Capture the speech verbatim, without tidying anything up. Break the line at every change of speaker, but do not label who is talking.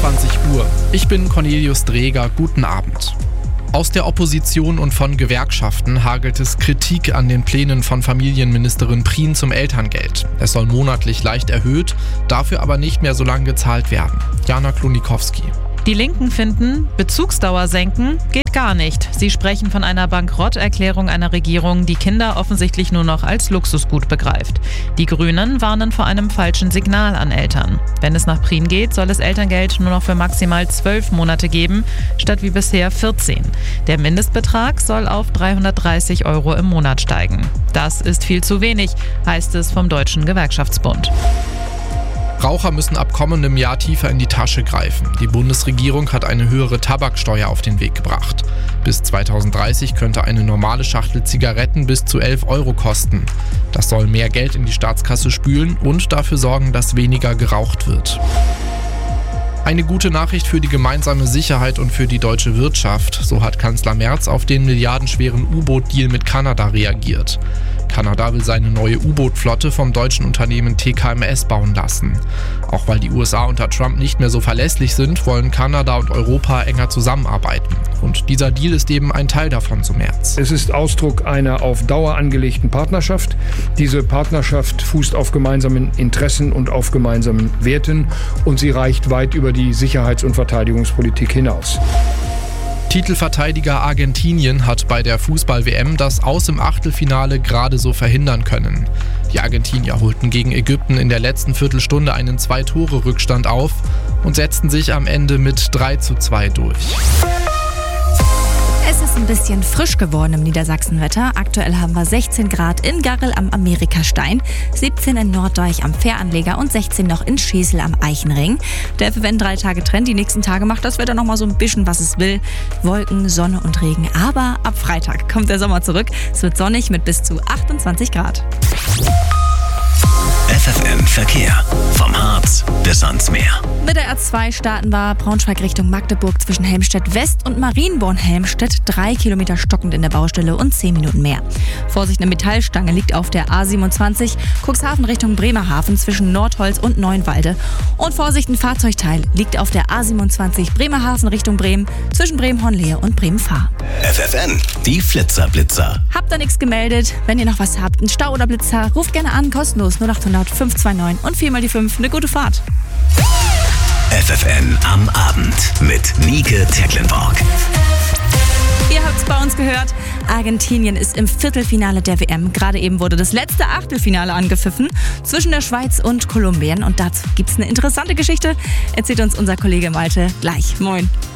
einundzwanzig Uhr. Ich bin Cornelius Dreger. Guten Abend. Aus der Opposition und von Gewerkschaften hagelt es Kritik an den Plänen von Familienministerin Prien zum Elterngeld. Es soll monatlich leicht erhöht, dafür aber nicht mehr so lange gezahlt werden. Jana Klonikowski.
Die Linken finden, Bezugsdauer senken geht gar nicht. Sie sprechen von einer Bankrotterklärung einer Regierung, die Kinder offensichtlich nur noch als Luxusgut begreift. Die Grünen warnen vor einem falschen Signal an Eltern. Wenn es nach Prien geht, soll es Elterngeld nur noch für maximal zwölf Monate geben, statt wie bisher vierzehn. Der Mindestbetrag soll auf dreihundertdreißig Euro im Monat steigen. Das ist viel zu wenig, heißt es vom Deutschen Gewerkschaftsbund.
Raucher müssen ab kommendem Jahr tiefer in die Tasche greifen. Die Bundesregierung hat eine höhere Tabaksteuer auf den Weg gebracht. Bis zweitausenddreißig könnte eine normale Schachtel Zigaretten bis zu elf Euro kosten. Das soll mehr Geld in die Staatskasse spülen und dafür sorgen, dass weniger geraucht wird. Eine gute Nachricht für die gemeinsame Sicherheit und für die deutsche Wirtschaft. So hat Kanzler Merz auf den milliardenschweren U-Boot-Deal mit Kanada reagiert. Kanada will seine neue U-Boot-Flotte vom deutschen Unternehmen T K M S bauen lassen. Auch weil die U S A unter Trump nicht mehr so verlässlich sind, wollen Kanada und Europa enger zusammenarbeiten. Und dieser Deal ist eben ein Teil davon, so Merz.
Es ist Ausdruck einer auf Dauer angelegten Partnerschaft. Diese Partnerschaft fußt auf gemeinsamen Interessen und auf gemeinsamen Werten und sie reicht weit über die Sicherheits- und Verteidigungspolitik hinaus.
Titelverteidiger Argentinien hat bei der Fußball-W M das Aus im Achtelfinale gerade so verhindern können. Die Argentinier holten gegen Ägypten in der letzten Viertelstunde einen Zwei-Tore-Rückstand auf und setzten sich am Ende mit drei zu zwei durch.
Es ist ein bisschen frisch geworden im Niedersachsenwetter. Aktuell haben wir sechzehn Grad in Garrel am Amerikastein, siebzehn in Norddeich am Fähranleger und sechzehn noch in Schesel am Eichenring. Der F F N drei Tage Trend, die nächsten Tage macht das Wetter noch mal so ein bisschen, was es will. Wolken, Sonne und Regen. Aber ab Freitag kommt der Sommer zurück. Es wird sonnig mit bis zu achtundzwanzig Grad.
F F N Verkehr. Vom Harz bis ans Meer.
Mit der A zwei starten wir Braunschweig Richtung Magdeburg zwischen Helmstedt West und Marienborn-Helmstedt. Drei Kilometer stockend in der Baustelle und zehn Minuten mehr. Vorsicht, eine Metallstange liegt auf der A siebenundzwanzig. Cuxhaven Richtung Bremerhaven zwischen Nordholz und Neuenwalde. Und Vorsicht, ein Fahrzeugteil liegt auf der A siebenundzwanzig Bremerhaven Richtung Bremen zwischen Bremen-Hornlehe und Bremen-Fahr.
F F N, die Flitzer-Blitzer.
Habt ihr nichts gemeldet? Wenn ihr noch was habt, ein Stau oder Blitzer, ruft gerne an, kostenlos null achthundert fünf zwei neun und vier mal die fünf. Eine gute Fahrt.
F F N am Abend mit Nike Tecklenburg.
Ihr habt es bei uns gehört, Argentinien ist im Viertelfinale der W M. Gerade eben wurde das letzte Achtelfinale angepfiffen zwischen der Schweiz und Kolumbien. Und dazu gibt es eine interessante Geschichte. Erzählt uns unser Kollege Malte gleich. Moin.